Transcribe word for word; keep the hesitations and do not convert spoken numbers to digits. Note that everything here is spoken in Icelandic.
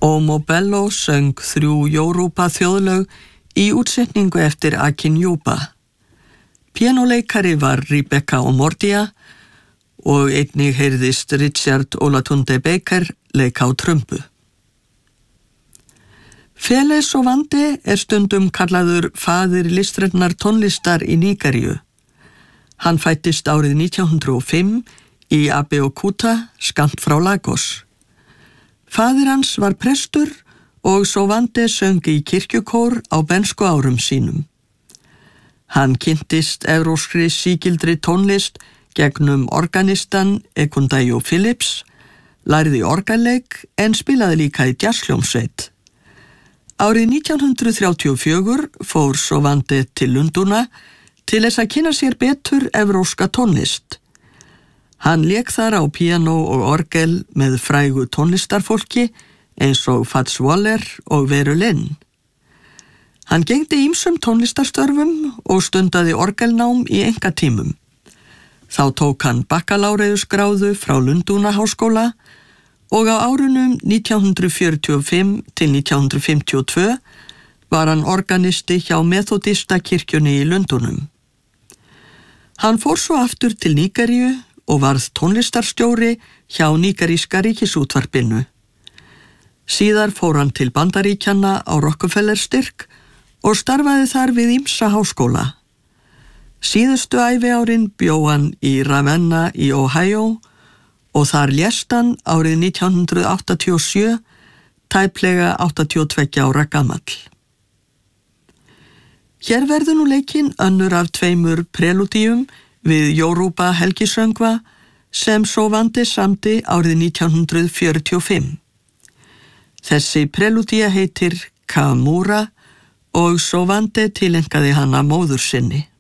Omo Bello söng þrjú Jóruba þjóðlög í útsetningu eftir Akin Yuba. Píanóleikari var Rebecca Omordia og einnig heyrðist Richard Olatunde Baker leika á trumpu. Fele Sovande er stundum kallaður faðir listrænnar tónlistar í Nígeríu. Hann fæddist árið nítján hundrað og fimm í Abeokuta, skammt frá Lagos. Faðir hans var prestur og Sovande söng í kirkjukór á bernsku árum sínum. Hann kynntist evrópskri sígildri tónlist gegnum organistan Ekundayo Phillips, lærði orgelleik en spilaði líka í jazzhljómsveit. Árið nítján hundrað þrjátíu og fjögur fór Sovande til Lundúna til þess að kynna sér betur evrópska tónlist. Hann lék þar á píanó og orgel með frægu tónlistarfólki eins og Fats Waller og Veru Lynn. Hann gegndi ýmsum tónlistarstörfum og stundaði orgelnám í einkatímum. Þá tók hann bakkalaureusgráðu frá Lundúna háskóla og á árunum nítján hundrað fjörutíu og fimm til nítján hundrað fimmtíu og tvö var hann organisti hjá Methodista kirkjunni í Lundúnum. Hann fór svo aftur til Nígeríu og varð tónlistarstjóri hjá nígeríska ríkisútvarpinu. Síðar fór hann til Bandaríkjanna á Rockefeller styrk og starfaði þar við ýmsa háskóla. Síðustu æviárin bjó hann í Ravenna í Ohio og þar lést hann árið nítján hundrað áttatíu og sjö, tæplega áttatíu og tveggja ára gamall. Hér verður nú leikinn önnur af tveimur prelúdíum við Jóruba helgisöngva sem Sovande samdi árið nítján hundrað fjörutíu og fimm. Þessi prelúdía heitir Kamura og Sovande tileinkaði hana móður sinni.